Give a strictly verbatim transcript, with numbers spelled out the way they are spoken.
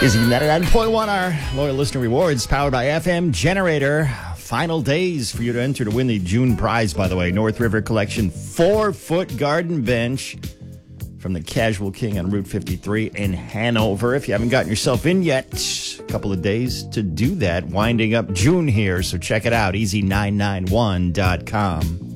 Easy ninety-nine point one, our loyal listener rewards, powered by F M Generator. Final days for you to enter to win the June prize, by the way. North River Collection four-foot garden bench from the Casual King on Route fifty-three in Hanover. If you haven't gotten yourself in yet, a couple of days to do that. Winding up June here, so check it out, easy nine nine one dot com.